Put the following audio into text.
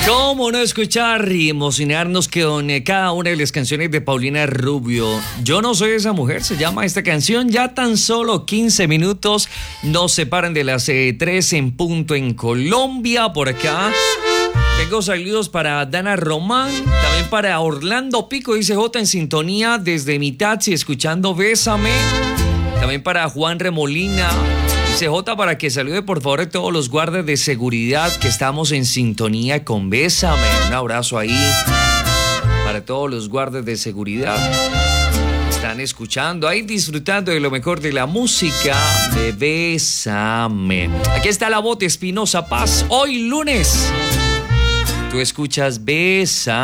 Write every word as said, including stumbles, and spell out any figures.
¿Cómo no escuchar y emocionarnos con cada una de las canciones de Paulina Rubio? Yo no soy esa mujer, se llama esta canción. Ya tan solo quince minutos nos separan de las eh, tres en punto en Colombia. Por acá tengo saludos para Dana Román, también para Orlando Pico, dice J en sintonía desde mi taxi escuchando Bésame. También para Juan Remolina, dice J, para que salude por favor a todos los guardas de seguridad que estamos en sintonía con Bésame. Un abrazo ahí para todos los guardas de seguridad. Están escuchando ahí, disfrutando de lo mejor de la música de Bésame. Aquí está la voz de Espinosa Paz. Hoy lunes, tú escuchas Bésame.